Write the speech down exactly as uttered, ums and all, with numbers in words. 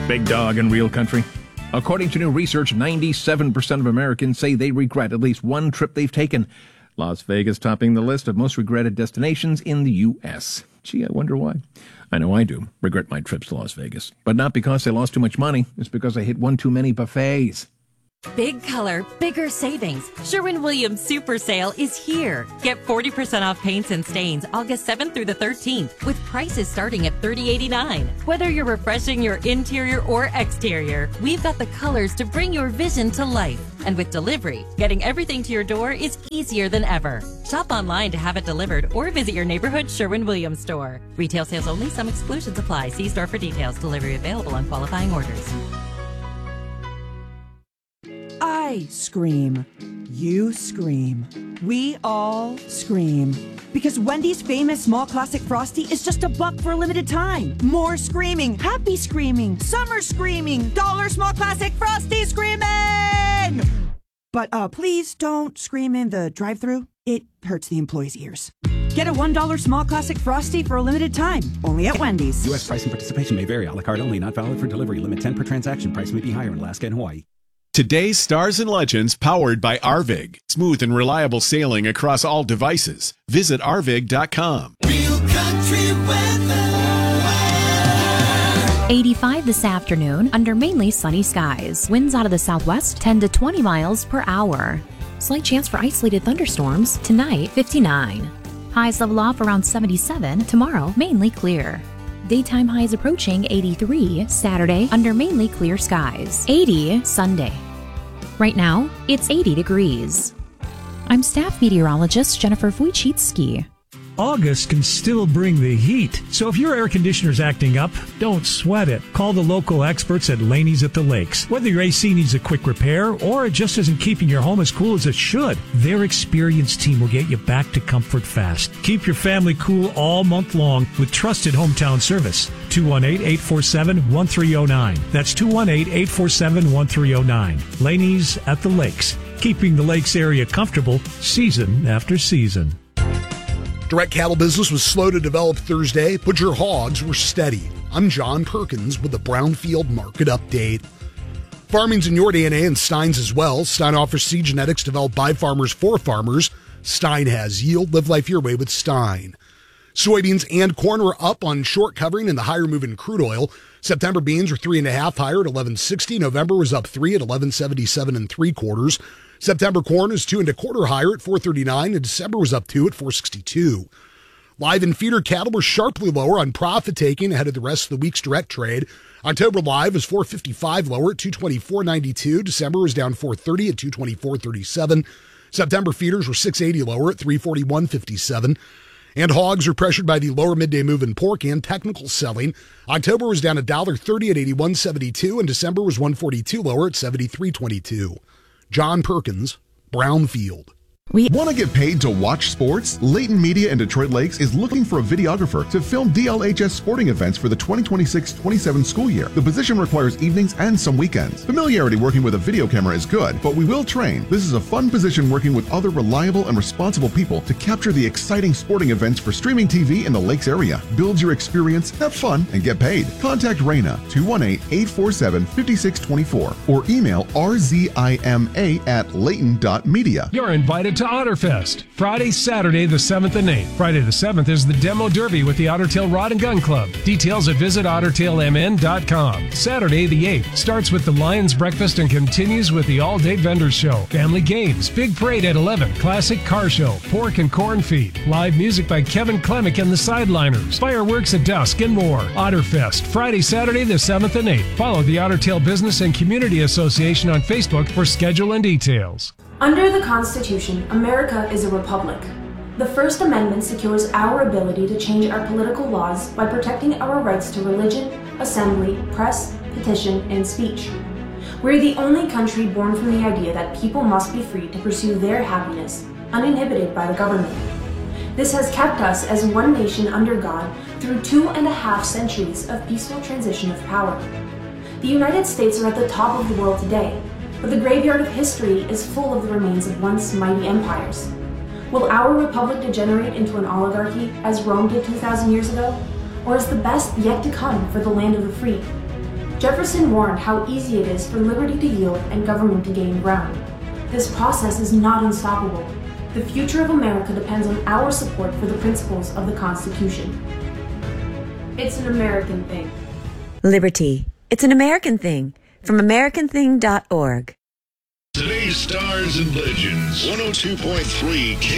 Big Dog in Real Country. According to new research, ninety-seven percent of Americans say they regret at least one trip they've taken. Las Vegas topping the list of most regretted destinations in the U S. Gee, I wonder why. I know I do regret my trips to Las Vegas, but not because I lost too much money. It's because I hit one too many buffets. Big color, bigger savings. Sherwin-Williams Super Sale is here. Get forty percent off paints and stains August seventh through the thirteenth with prices starting at thirty eighty-nine. Whether you're refreshing your interior or exterior, we've got the colors to bring your vision to life. And with delivery, getting everything to your door is easier than ever. Shop online to have it delivered or visit your neighborhood Sherwin-Williams store. Retail sales only. Some exclusions apply. See store for details. Delivery available on qualifying orders. I scream. You scream. We all scream. Because Wendy's famous small classic Frosty is just a buck for a limited time. More screaming, happy screaming, summer screaming, dollar small classic Frosty screaming! But uh, please don't scream in the drive-thru. It hurts the employees' ears. Get a one dollar small classic Frosty for a limited time. Only at Wendy's. U S price and participation may vary. A la carte only. Not valid for delivery. Limit ten per transaction. Price may be higher in Alaska and Hawaii. Today's Stars and Legends powered by Arvig. Smooth and reliable sailing across all devices. Visit arvig dot com. Real country weather. eighty-five this afternoon under mainly sunny skies. Winds out of the southwest ten to twenty miles per hour. Slight chance for isolated thunderstorms. Tonight, fifty-nine. Highs level off around seventy-seven. Tomorrow, mainly clear. Daytime highs approaching eighty-three. Saturday, under mainly clear skies. eighty Sunday. Right now, it's eighty degrees. I'm staff meteorologist Jennifer Wojcicki. August can still bring the heat, so if your air conditioner's acting up, don't sweat it. Call the local experts at Laney's at the Lakes. Whether your A C needs a quick repair or it just isn't keeping your home as cool as it should, their experienced team will get you back to comfort fast. Keep your family cool all month long with trusted hometown service. two one eight, eight four seven, one three zero nine. That's two one eight, eight four seven, one three zero nine. Laney's at the Lakes, keeping the Lakes area comfortable season after season. Direct cattle business was slow to develop Thursday. Butcher hogs were steady. I'm John Perkins with the Brownfield Market Update. Farming's in your D N A and Stein's as well. Stein offers seed genetics developed by farmers for farmers. Stein has yield. Live life your way with Stein. Soybeans and corn were up on short covering and the higher move in crude oil. September beans were three and a half higher at eleven sixty. November was up three at eleven seventy-seven and three quarters. September corn is two and a quarter higher at four thirty-nine, and December was up two at four sixty-two. Live and feeder cattle were sharply lower on profit taking ahead of the rest of the week's direct trade. October live was four fifty-five lower at two twenty-four ninety-two. December was down four thirty at two twenty-four thirty-seven. September feeders were six eighty lower at three forty-one fifty-seven. And hogs are pressured by the lower midday move in pork and technical selling. October was down one dollar thirty at eighty-one seventy-two, and December was one forty-two lower at seventy-three twenty-two. John Perkins, Brownfield. We want to get paid to watch sports? Layton Media in Detroit Lakes is looking for a videographer to film D L H S sporting events for the twenty twenty-six twenty-seven school year. The position requires evenings and some weekends. Familiarity working with a video camera is good, but we will train. This is a fun position working with other reliable and responsible people to capture the exciting sporting events for streaming T V in the Lakes area. Build your experience, have fun, and get paid. Contact Raina, two one eight, eight four seven, five six two four, or email r z i m a at layton dot media. You're invited to Otterfest, Friday, Saturday the seventh and eighth. Friday the seventh is the Demo Derby with the Otter Tail Rod and Gun Club. Details at visit otter tail m n dot com. Saturday the eighth starts with the Lions Breakfast and continues with the All-Day Vendors Show. Family games, big parade at eleven, classic car show, pork and corn feed, live music by Kevin Klemick and the Sideliners, fireworks at dusk, and more. Otterfest, Friday, Saturday the seventh and eighth. Follow the Otter Tail Business and Community Association on Facebook for schedule and details. Under the Constitution, America is a republic. The First Amendment secures our ability to change our political laws by protecting our rights to religion, assembly, press, petition, and speech. We're the only country born from the idea that people must be free to pursue their happiness, uninhibited by the government. This has kept us as one nation under God through two and a half centuries of peaceful transition of power. The United States are at the top of the world today, but the graveyard of history is full of the remains of once mighty empires. Will our republic degenerate into an oligarchy as Rome did two thousand years ago? Or is the best yet to come for the land of the free? Jefferson warned how easy it is for liberty to yield and government to gain ground. This process is not unstoppable. The future of America depends on our support for the principles of the Constitution. It's an American thing. Liberty. It's an American thing. From American thing dot org. Today's Stars and Legends, one oh two point three K